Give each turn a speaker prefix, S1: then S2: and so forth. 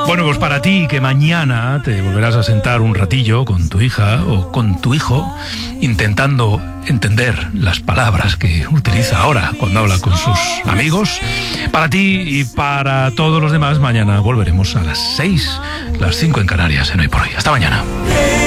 S1: Bueno, pues para ti que mañana te volverás a sentar un ratillo con tu hija o con tu hijo intentando entender las palabras que utiliza ahora cuando habla con sus amigos. Para ti y para todos los demás, mañana volveremos a las 6, las 5 en Canarias, en Hoy por Hoy. Hasta mañana.